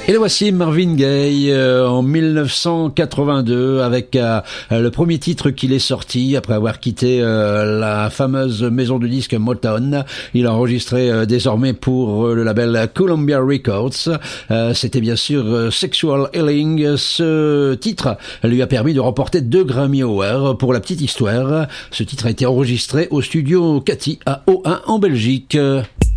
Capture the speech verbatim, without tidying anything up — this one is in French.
Et le voici Marvin Gaye euh, en mille neuf cent quatre-vingt-deux avec euh, le premier titre qu'il est sorti après avoir quitté euh, la fameuse maison de disques Motown. Il a enregistré euh, désormais pour euh, le label Columbia Records. Euh, C'était bien sûr euh, Sexual Healing. Ce titre lui a permis de remporter deux Grammy Awards. Pour la petite histoire, ce titre a été enregistré au studio Cathy à O un en Belgique.